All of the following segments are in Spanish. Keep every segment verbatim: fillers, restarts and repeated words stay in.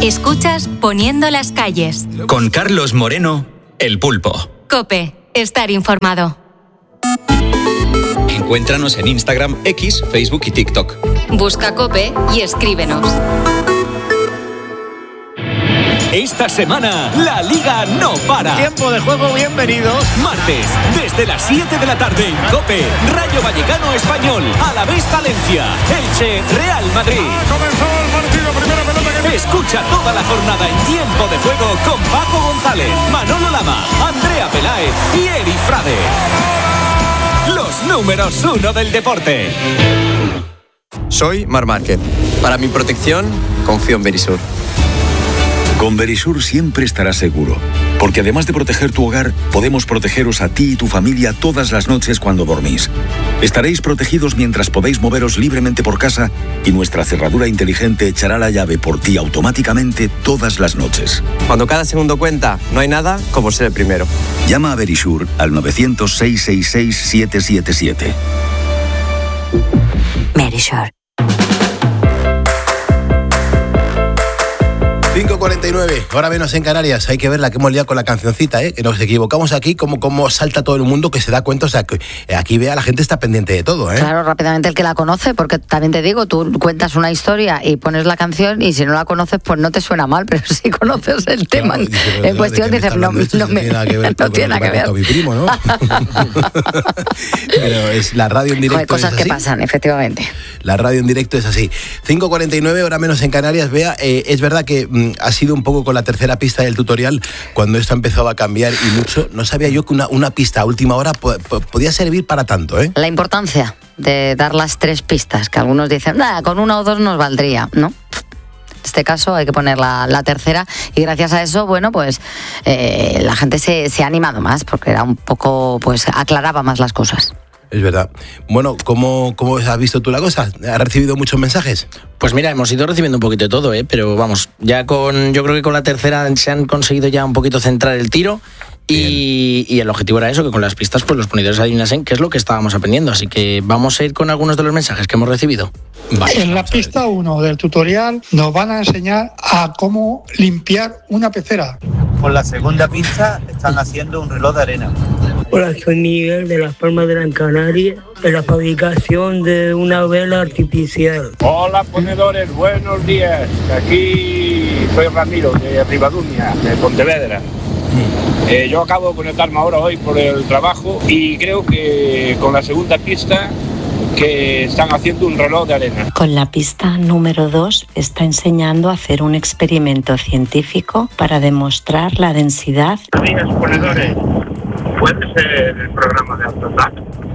Escuchas Poniendo las calles. Con Carlos Moreno, El Pulpo. COPE. Estar informado. Encuéntranos en Instagram, X, Facebook y TikTok. Busca COPE y escríbenos. Esta semana, la Liga no para. Tiempo de juego, bienvenidos. Martes, desde las siete de la tarde en COPE, Rayo Vallecano Español, Alavés Valencia, Elche, Real Madrid. Ha comenzado el partido, primera pelota que... Escucha toda la jornada en Tiempo de Juego con Paco González, Manolo Lama, Andrea Peláez y Eri Frade. Los números uno del deporte. Soy Mar Márquez. Para mi protección, confío en Verisur. Con Verisur siempre estarás seguro, porque además de proteger tu hogar, podemos protegeros a ti y tu familia todas las noches cuando dormís. Estaréis protegidos mientras podéis moveros libremente por casa y nuestra cerradura inteligente echará la llave por ti automáticamente todas las noches. Cuando cada segundo cuenta, no hay nada como ser el primero. Llama a Verisur al nueve cero cero, seis seis seis, siete siete siete. Verisur. cinco cuarenta y nueve, hora menos en Canarias. Hay que ver la que hemos liado con la cancioncita, ¿eh? Que nos equivocamos aquí, como, como salta todo el mundo que se da cuenta. O sea, que aquí vea, la gente está pendiente de todo, ¿eh? Claro, rápidamente el que la conoce, porque también te digo, tú cuentas una historia y pones la canción y si no la conoces, pues no te suena mal, pero si conoces el tema claro, dice, en cuestión, dices, no, no, esto, no, me, no tiene nada que ver, no tiene nada que ver. Mi primo, ¿no? Pero es la radio en directo. Hay cosas es que así. pasan, efectivamente. La radio en directo es así. cinco cuarenta y nueve, hora menos en Canarias. Vea, eh, es verdad que mm, ha sido un poco con la tercera pista del tutorial cuando esto empezaba a cambiar y mucho. No sabía yo que una, una pista a última hora po- po- podía servir para tanto, ¿eh? La importancia de dar las tres pistas, que algunos dicen, nada, con una o dos nos valdría, ¿no? En este caso hay que poner la, la tercera y gracias a eso, bueno, pues eh, la gente se, se ha animado más porque era un poco, pues aclaraba más las cosas. Es verdad. Bueno, ¿cómo, ¿cómo has visto tú la cosa? ¿Has recibido muchos mensajes? Pues mira, hemos ido recibiendo un poquito de todo, ¿eh? Pero vamos, ya con, yo creo que con la tercera se han conseguido ya un poquito centrar el tiro y, y el objetivo era eso, que con las pistas pues los ponedores adivinasen qué es lo que estábamos aprendiendo. Así que vamos a ir con algunos de los mensajes que hemos recibido. Vale, en la pista uno del tutorial nos van a enseñar a cómo limpiar una pecera. Con la segunda pista están haciendo un reloj de arena. Hola, soy Miguel de Las Palmas de Gran Canaria, en la fabricación de una vela artificial. Hola ponedores, buenos días. Aquí soy Ramiro de Ribadumia, de Pontevedra. Eh, yo acabo de conectarme ahora hoy por el trabajo y creo que con la segunda pista que están haciendo un reloj de arena. Con la pista número dos está enseñando a hacer un experimento científico para demostrar la densidad. Amigas ponedores, ¿puede ser el programa de AutoTAC?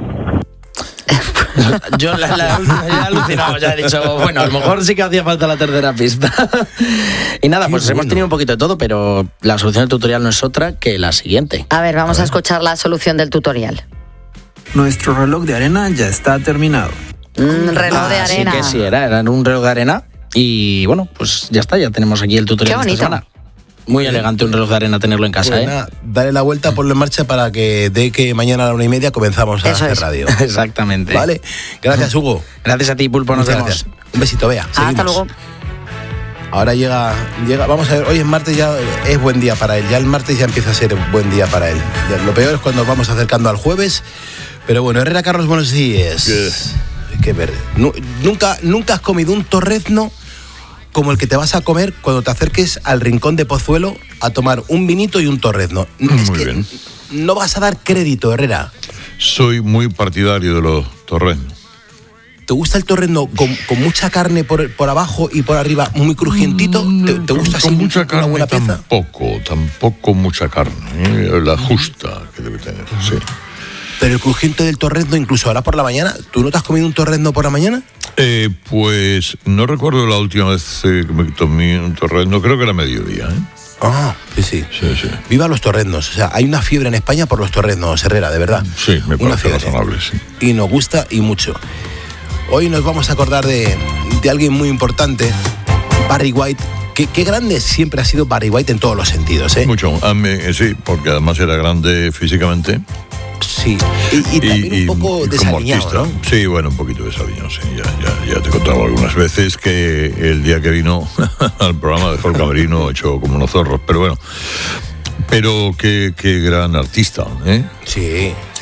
Yo la, la, la he alucinado, ya he dicho, bueno, a lo mejor sí que hacía falta la tercera pista. Y nada, pues bueno, hemos tenido un poquito de todo, pero la solución del tutorial no es otra que la siguiente. A ver, vamos a, a escuchar la solución del tutorial. Nuestro reloj de arena ya está terminado. Mm, reloj ah, de arena. Sí que sí, era, era un reloj de arena. Y bueno, pues ya está, ya tenemos aquí el tutorial de esta semana. Muy sí. Elegante un reloj de arena tenerlo en casa, pues, ¿eh? Nada, dale la vuelta, ponlo en marcha para que de que mañana a la una y media comenzamos a Eso hacer es. radio. Exactamente. Vale, gracias Hugo. Gracias a ti, Pulpo, nos Muchas vemos. Gracias. Un besito, Bea. Ah, hasta luego. Ahora llega, llega, vamos a ver, hoy es martes, ya es buen día para él, ya el martes ya empieza a ser buen día para él. Ya, lo peor es cuando nos vamos acercando al jueves, pero bueno, Herrera Carlos, buenos días. Hay que ver, nunca, nunca has comido un torrezno como el que te vas a comer cuando te acerques al rincón de Pozuelo a tomar un vinito y un torrezno. Muy es que bien. No vas a dar crédito, Herrera. Soy muy partidario de los torreznos. ¿Te gusta el torrezno con, con mucha carne por, por abajo y por arriba, muy crujientito? ¿Te, te gusta con así mucha una carne? buena pieza? Tampoco, tampoco mucha carne. ¿eh? La justa que debe tener, sí. Pero el crujiente del torrezno, incluso ahora por la mañana, ¿tú no te has comido un torrezno por la mañana? Eh, pues no recuerdo la última vez eh, que me tomé un torrezno, creo que era mediodía, ¿eh? Ah, sí, sí. Sí, sí. Viva los torreznos. O sea, hay una fiebre en España por los torreznos, Herrera, de verdad. Sí, me una parece razonable, sí. Y nos gusta y mucho. Hoy nos vamos a acordar de, de alguien muy importante, Barry White. Qué, qué grande siempre ha sido Barry White en todos los sentidos, ¿eh? Mucho, a mí, sí, porque además era grande físicamente. Sí, Sí, y, y también y, un poco y desaliñado, como artista, ¿no? Sí, bueno, un poquito desaliñado, sí. Ya, ya, ya te he contado algunas veces que el día que vino al programa dejó el camerino hecho como unos zorros, pero bueno. Pero qué, qué gran artista, ¿eh? Sí,